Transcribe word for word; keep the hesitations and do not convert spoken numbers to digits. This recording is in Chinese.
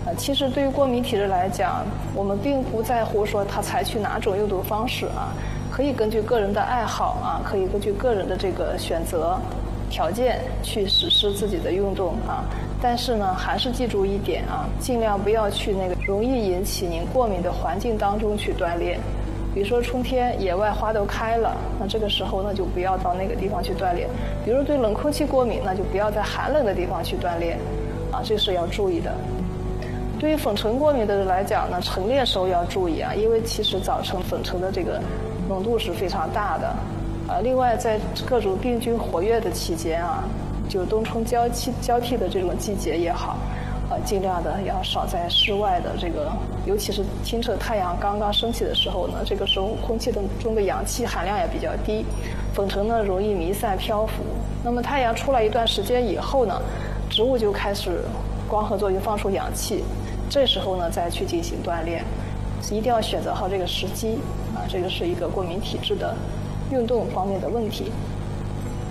呃，其实对于过敏体质来讲，我们并不在乎说他采取哪种运动方式啊，可以根据个人的爱好啊，可以根据个人的这个选择条件去实施自己的运动啊。但是呢，还是记住一点啊，尽量不要去那个容易引起您过敏的环境当中去锻炼。比如说春天野外花都开了，那这个时候呢就不要到那个地方去锻炼。比如对冷空气过敏，那就不要在寒冷的地方去锻炼，啊，这是要注意的。对于粉尘过敏的人来讲呢，晨练时候要注意啊，因为其实早晨粉尘的这个浓度是非常大的，啊，另外在各种病菌活跃的期间啊，就冬春交替交替的这种季节也好。呃，尽量的要少在室外的这个，尤其是清澈太阳刚刚升起的时候呢，这个时候空气中的氧气含量也比较低，粉尘呢容易弥散漂浮。那么太阳出来一段时间以后呢，植物就开始光合作用放出氧气，这时候呢再去进行锻炼，一定要选择好这个时机啊，这个是一个过敏体质的运动方面的问题。